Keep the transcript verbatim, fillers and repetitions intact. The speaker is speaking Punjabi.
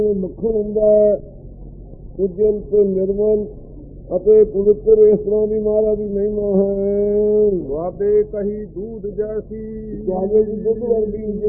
ਮੱਖਣ ਹੁੰਦਾ ਹੈ, ਉਜਲ ਤੇ ਨਿਰਮਲ ਅਤੇ ਪਵਿੱਤਰ। ਇਸ ਤਰ੍ਹਾਂ ਦੀ ਮਹਾਰਾਜ ਦੀ ਮਹਿਮਾ ਹੈ। ਦੁਆਬੇ ਕਹੀ ਦੂਧ ਜੈਸੀ, ਦੁਆਬੇ ਦੀ ਦੁੱਧ ਵਰਗੀ